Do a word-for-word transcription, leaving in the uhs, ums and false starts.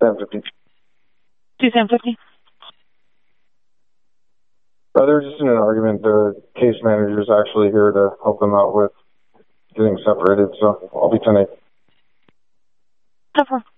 seven fifty. Two seven fifty. Uh, they're just in an argument. The case manager's actually here to help them out with getting separated, so I'll be ten eight. ten four.